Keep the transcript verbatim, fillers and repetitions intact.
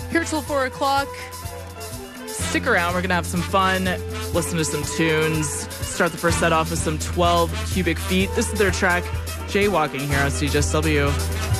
Here till four o'clock. Stick around. We're going to have some fun. Listen to some tunes. Start the first set off with some twelve Cubic Feet. This is their track, Jaywalking, here on C J S W.